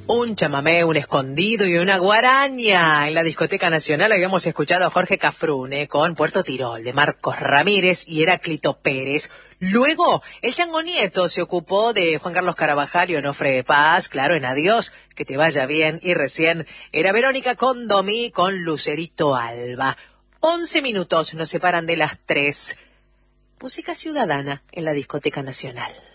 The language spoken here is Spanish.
Un chamamé, un escondido y una guaraña. En la Discoteca Nacional habíamos escuchado a Jorge Cafrune con Puerto Tirol, de Marcos Ramírez y Heráclito Pérez. Luego, el Chango Nieto se ocupó de Juan Carlos Carabajal y Onofre Paz, claro, en Adiós, que te vaya bien. Y recién era Verónica Condomí con Lucerito Alba. 11 minutos nos separan de las 3. Música ciudadana en la Discoteca Nacional.